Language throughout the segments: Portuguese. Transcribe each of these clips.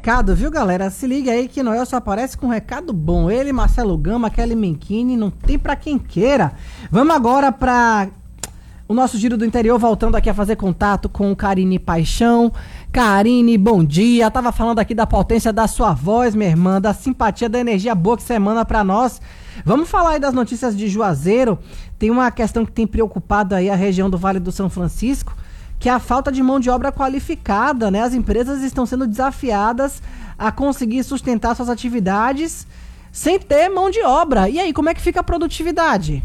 recado, viu, galera? Se liga aí que Noel só aparece com um recado bom. Ele, Marcelo Gama, Kelly Menchini, não tem pra quem queira. Vamos agora pra o nosso giro do interior, voltando aqui a fazer contato com Karine Paixão. Karine, bom dia. Tava falando aqui da potência da sua voz, minha irmã, da simpatia, da energia boa que você emana pra nós. Vamos falar aí das notícias de Juazeiro. Tem uma questão que tem preocupado aí a região do Vale do São Francisco, que é a falta de mão de obra qualificada, né? As empresas estão sendo desafiadas a conseguir sustentar suas atividades sem ter mão de obra. E aí, como é que fica a produtividade?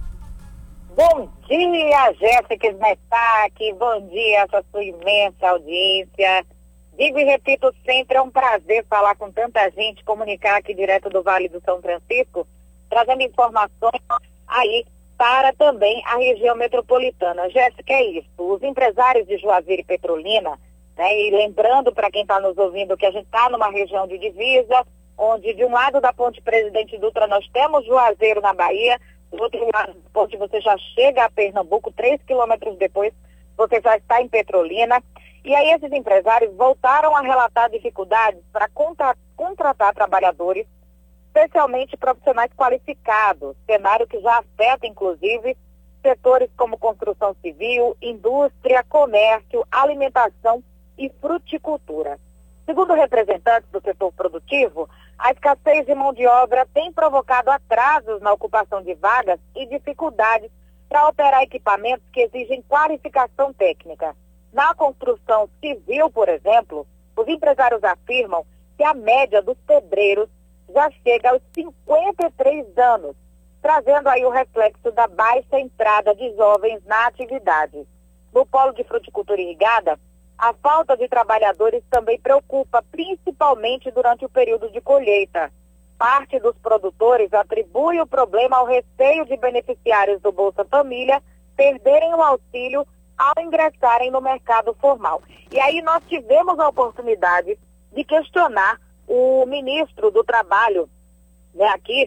Bom dia, Jéssica Smetak, bom dia, essa sua imensa audiência. Digo e repito sempre, é um prazer falar com tanta gente, comunicar aqui direto do Vale do São Francisco, trazendo informações aí para também a região metropolitana. Jéssica, é isso. Os empresários de Juazeiro e Petrolina, né, e lembrando para quem está nos ouvindo que a gente está numa região de divisa, onde de um lado da ponte Presidente Dutra nós temos Juazeiro na Bahia, do outro lado da ponte você já chega a Pernambuco, 3 quilômetros depois você já está em Petrolina. E aí esses empresários voltaram a relatar dificuldades para contratar trabalhadores, especialmente profissionais qualificados, cenário que já afeta, inclusive, setores como construção civil, indústria, comércio, alimentação e fruticultura. Segundo representantes do setor produtivo, a escassez de mão de obra tem provocado atrasos na ocupação de vagas e dificuldades para operar equipamentos que exigem qualificação técnica. Na construção civil, por exemplo, os empresários afirmam que a média dos pedreiros já chega aos 53 anos, trazendo aí o reflexo da baixa entrada de jovens na atividade. No polo de fruticultura irrigada, a falta de trabalhadores também preocupa, principalmente durante o período de colheita. Parte dos produtores atribui o problema ao receio de beneficiários do Bolsa Família perderem o auxílio ao ingressarem no mercado formal. E aí nós tivemos a oportunidade de questionar o ministro do Trabalho, né, aqui,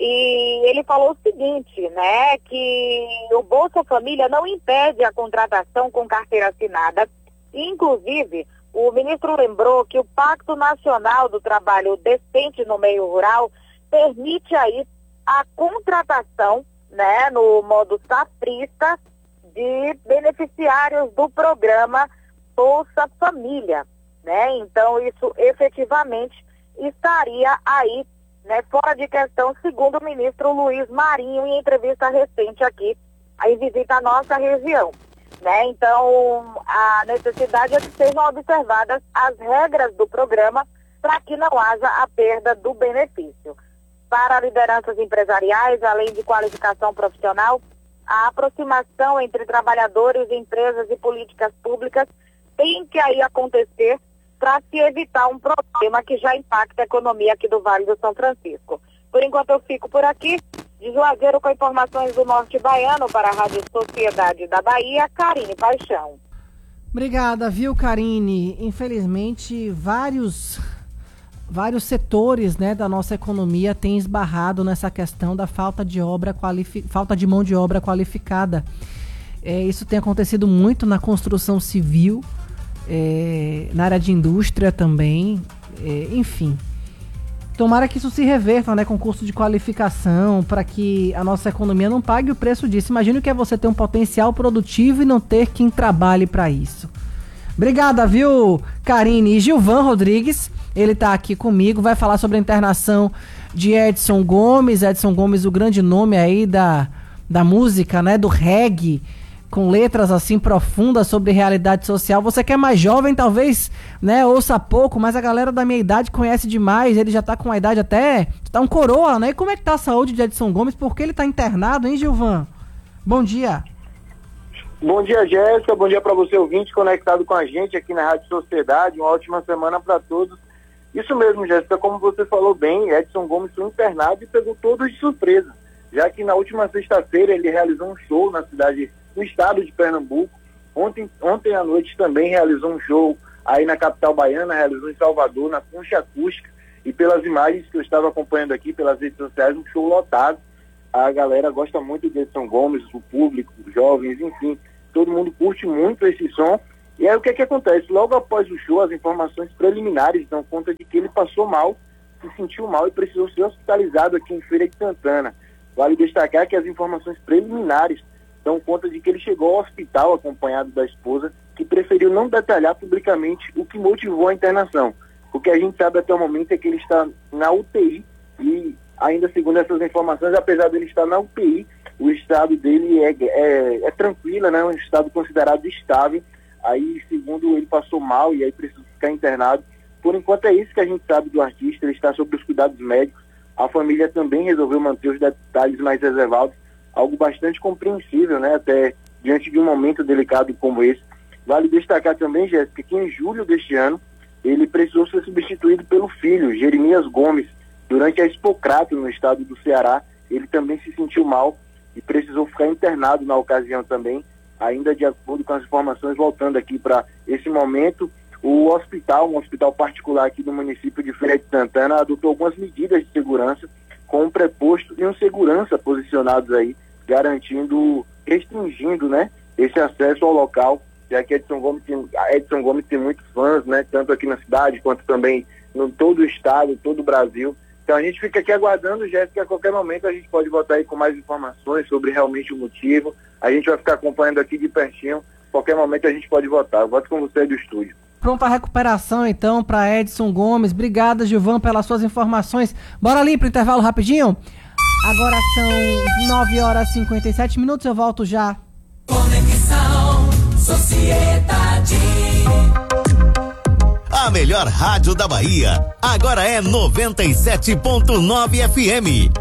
e ele falou o seguinte, né, que o Bolsa Família não impede a contratação com carteira assinada. Inclusive, o ministro lembrou que o Pacto Nacional do Trabalho Decente no Meio Rural permite aí a contratação, né, no modo safrista, de beneficiários do programa Bolsa Família, né? Então, isso efetivamente estaria aí, né, fora de questão, segundo o ministro Luiz Marinho, em entrevista recente aqui, em visita à nossa região, né? Então, a necessidade é que sejam observadas as regras do programa para que não haja a perda do benefício. Para lideranças empresariais, além de qualificação profissional, a aproximação entre trabalhadores, empresas e políticas públicas tem que aí acontecer para se evitar um problema que já impacta a economia aqui do Vale do São Francisco. Por enquanto eu fico por aqui, de Juazeiro com informações do Norte Baiano para a Rádio Sociedade da Bahia, Karine Paixão. Obrigada, viu, Karine? Infelizmente, vários setores, né, da nossa economia têm esbarrado nessa questão da falta de mão de obra qualificada. Isso tem acontecido muito na construção civil, na área de indústria também, enfim. Tomara que isso se reverta, né, com curso de qualificação, para que a nossa economia não pague o preço disso. Imagina o que é você ter um potencial produtivo e não ter quem trabalhe para isso. Obrigada, viu, Karine? E Gilvan Rodrigues, ele tá aqui comigo, vai falar sobre a internação de Edson Gomes. Edson Gomes, o grande nome aí da música, né, do reggae, com letras assim profundas sobre realidade social. Você que é mais jovem, talvez, né, ouça pouco, mas a galera da minha idade conhece demais. Ele já tá com a idade até, tá um coroa, né? E como é que tá a saúde de Edson Gomes? Por que ele tá internado, hein, Gilvan? Bom dia. Bom dia, Jéssica. Bom dia para você, ouvinte, conectado com a gente aqui na Rádio Sociedade. Uma ótima semana para todos. Isso mesmo, Jéssica, como você falou bem, Edson Gomes foi internado e pegou todos de surpresa, já que na última sexta-feira ele realizou um show no estado de Pernambuco. Ontem à noite também realizou um show aí na capital baiana, realizou em Salvador, na Concha Acústica, e pelas imagens que eu estava acompanhando aqui pelas redes sociais, um show lotado. A galera gosta muito de Edson Gomes, o público, os jovens, enfim, todo mundo curte muito esse som. E aí o que acontece? Logo após o show, as informações preliminares dão conta de que ele passou mal, se sentiu mal e precisou ser hospitalizado aqui em Feira de Santana. Vale destacar que as informações preliminares dão conta de que ele chegou ao hospital acompanhado da esposa, que preferiu não detalhar publicamente o que motivou a internação. O que a gente sabe até o momento é que ele está na UTI e, ainda segundo essas informações, apesar dele estar na UTI, o estado dele é tranquilo, né? Um estado considerado estável. Aí, segundo ele, passou mal e aí precisou ficar internado. Por enquanto é isso que a gente sabe do artista, ele está sob os cuidados médicos. A família também resolveu manter os detalhes mais reservados, algo bastante compreensível, né? Até diante de um momento delicado como esse. Vale destacar também, Jéssica, que em julho deste ano, ele precisou ser substituído pelo filho, Jeremias Gomes, durante a Expocrato no estado do Ceará. Ele também se sentiu mal e precisou ficar internado na ocasião também, ainda de acordo com as informações, voltando aqui para esse momento, o hospital, um hospital particular aqui do município de Feira de Santana, adotou algumas medidas de segurança, com um preposto e um segurança posicionados aí, restringindo, né, esse acesso ao local, já que Edson Gomes tem muitos fãs, né, tanto aqui na cidade quanto também em todo o estado, todo o Brasil. Então a gente fica aqui aguardando, Jéssica, a qualquer momento a gente pode voltar aí com mais informações sobre realmente o motivo. A gente vai ficar acompanhando aqui de pertinho. A qualquer momento a gente pode voltar. Eu volto com você do estúdio. Pronta a recuperação, então, para Edson Gomes. Obrigada, Gilvan, pelas suas informações. Bora ali pro intervalo rapidinho? Agora são 9h57. Eu volto já. Conexão Sociedade. A melhor rádio da Bahia agora é 97.9 FM.